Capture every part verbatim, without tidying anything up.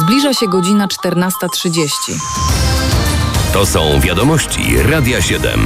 Zbliża się godzina czternasta trzydzieści. To są wiadomości Radia siedem.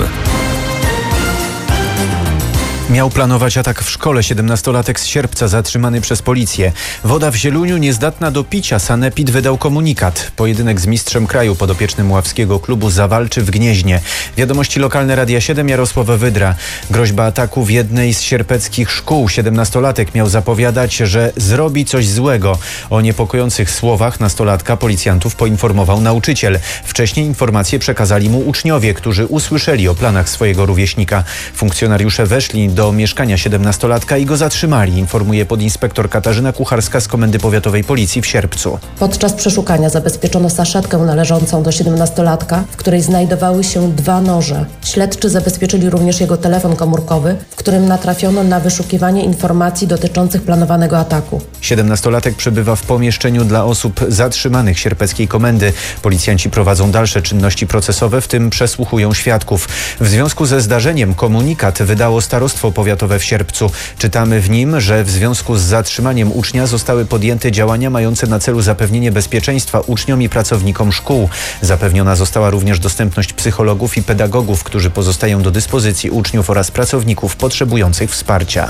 Miał planować atak w szkole. siedemnastolatek z Sierpca zatrzymany przez policję. Woda w Zieluniu niezdatna do picia. Sanepid wydał komunikat. Pojedynek z mistrzem kraju podopiecznym ławskiego klubu zawalczy w Gnieźnie. Wiadomości lokalne Radia siedem, Jarosław Wydra. Groźba ataku w jednej z sierpeckich szkół. siedemnastolatek miał zapowiadać, że zrobi coś złego. O niepokojących słowach nastolatka policjantów poinformował nauczyciel. Wcześniej informacje przekazali mu uczniowie, którzy usłyszeli o planach swojego rówieśnika. Funkcjonariusze weszli do mieszkania siedemnastolatka i go zatrzymali, informuje podinspektor Katarzyna Kucharska z Komendy Powiatowej Policji w Sierpcu. Podczas przeszukania zabezpieczono saszetkę należącą do siedemnastolatka, w której znajdowały się dwa noże. Śledczy zabezpieczyli również jego telefon komórkowy, w którym natrafiono na wyszukiwanie informacji dotyczących planowanego ataku. siedemnastolatek przebywa w pomieszczeniu dla osób zatrzymanych sierpeckiej komendy. Policjanci prowadzą dalsze czynności procesowe, w tym przesłuchują świadków. W związku ze zdarzeniem komunikat wydało Starostwo Powiatowe w Sierpcu. Czytamy w nim, że w związku z zatrzymaniem ucznia zostały podjęte działania mające na celu zapewnienie bezpieczeństwa uczniom i pracownikom szkół. Zapewniona została również dostępność psychologów i pedagogów, którzy pozostają do dyspozycji uczniów oraz pracowników potrzebujących wsparcia.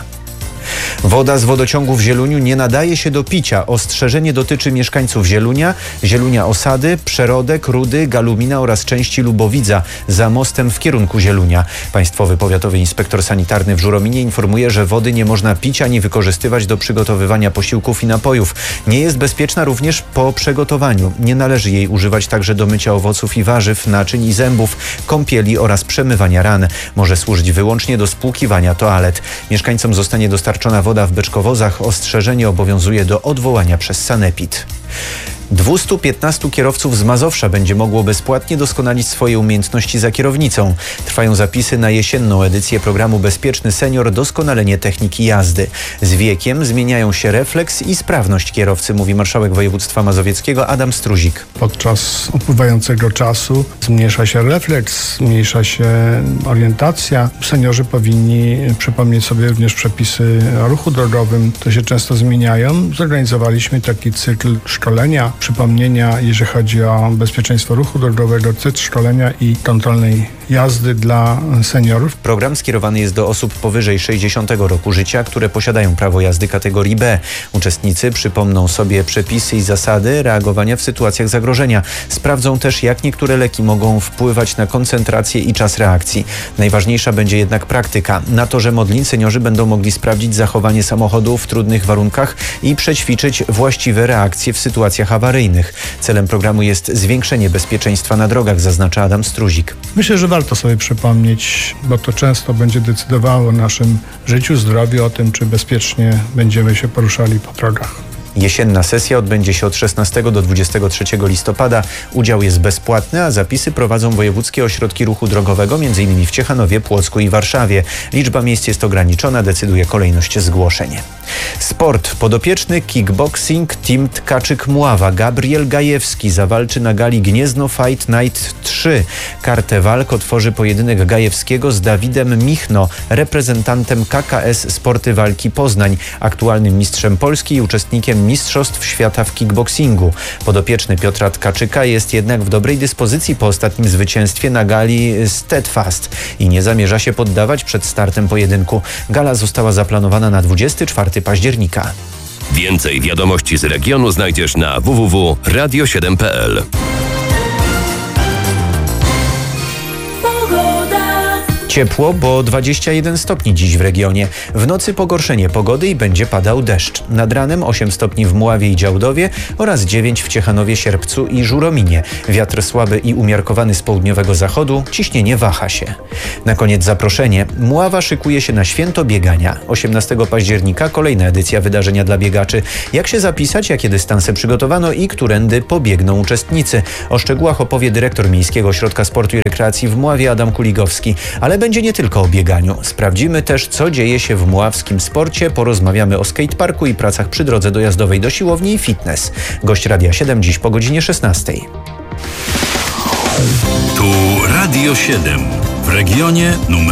Woda z wodociągu w Zieluniu nie nadaje się do picia. Ostrzeżenie dotyczy mieszkańców Zielunia, Zielunia Osady, Przerodek, Rudy, Galumina oraz części Lubowidza za mostem w kierunku Zielunia. Państwowy Powiatowy Inspektor Sanitarny w Żurominie informuje, że wody nie można pić ani wykorzystywać do przygotowywania posiłków i napojów. Nie jest bezpieczna również po przygotowaniu. Nie należy jej używać także do mycia owoców i warzyw, naczyń i zębów, kąpieli oraz przemywania ran. Może służyć wyłącznie do spłukiwania toalet. Mieszkańcom zostanie dostarczona woda w beczkowozach. Ostrzeżenie obowiązuje do odwołania przez Sanepid. dwieście piętnastu kierowców z Mazowsza będzie mogło bezpłatnie doskonalić swoje umiejętności za kierownicą. Trwają zapisy na jesienną edycję programu Bezpieczny Senior – Doskonalenie techniki jazdy. Z wiekiem zmieniają się refleks i sprawność kierowcy, mówi marszałek województwa mazowieckiego Adam Struzik. Podczas upływającego czasu zmniejsza się refleks, zmniejsza się orientacja. Seniorzy powinni przypomnieć sobie również przepisy o ruchu drogowym. To się często zmieniają. Zorganizowaliśmy taki cykl szkolenia, przypomnienia, jeżeli chodzi o bezpieczeństwo ruchu drogowego, cykl szkolenia i kontrolnej jazdy dla seniorów. Program skierowany jest do osób powyżej sześćdziesiątego roku życia, które posiadają prawo jazdy kategorii B. Uczestnicy przypomną sobie przepisy i zasady reagowania w sytuacjach zagrożenia. Sprawdzą też, jak niektóre leki mogą wpływać na koncentrację i czas reakcji. Najważniejsza będzie jednak praktyka. Na torze Modlin seniorzy będą mogli sprawdzić zachowanie samochodu w trudnych warunkach i przećwiczyć właściwe reakcje w sytuacjach awaryjnych. Celem programu jest zwiększenie bezpieczeństwa na drogach, zaznacza Adam Struzik. Myślę, że warto sobie przypomnieć, bo to często będzie decydowało o naszym życiu, zdrowiu, o tym, czy bezpiecznie będziemy się poruszali po drogach. Jesienna sesja odbędzie się od szesnastego do dwudziestego trzeciego listopada. Udział jest bezpłatny, a zapisy prowadzą wojewódzkie ośrodki ruchu drogowego, m.in. w Ciechanowie, Płocku i Warszawie. Liczba miejsc jest ograniczona, decyduje kolejność zgłoszeń. Sport. Podopieczny kickboxing Team Tkaczyk Mława Gabriel Gajewski zawalczy na gali Gniezno Fight Night trzy. Kartę walk otworzy pojedynek Gajewskiego z Dawidem Michno, reprezentantem K K S Sporty Walki Poznań, aktualnym mistrzem Polski i uczestnikiem Mistrzostw Świata w kickboxingu. Podopieczny Piotra Tkaczyka jest jednak w dobrej dyspozycji po ostatnim zwycięstwie na gali Steadfast i nie zamierza się poddawać przed startem pojedynku. Gala została zaplanowana na dwudziestego czwartego października. Więcej wiadomości z regionu znajdziesz na w w w kropka radio siedem kropka p l. Ciepło, bo dwadzieścia jeden stopni dziś w regionie. W nocy pogorszenie pogody i będzie padał deszcz. Nad ranem osiem stopni w Mławie i Działdowie oraz dziewięć w Ciechanowie, Sierpcu i Żurominie. Wiatr słaby i umiarkowany z południowego zachodu, ciśnienie waha się. Na koniec zaproszenie. Mława szykuje się na święto biegania. osiemnastego października kolejna edycja wydarzenia dla biegaczy. Jak się zapisać, jakie dystanse przygotowano i którędy pobiegną uczestnicy? O szczegółach opowie dyrektor Miejskiego Ośrodka Sportu i Rekreacji w Mławie Adam Kuligowski. Ale będzie nie tylko o bieganiu. Sprawdzimy też, co dzieje się w mławskim sporcie. Porozmawiamy o skateparku i pracach przy drodze dojazdowej do siłowni i fitness. Gość Radia siedem dziś po godzinie szesnastej. Tu Radio siedem w regionie numer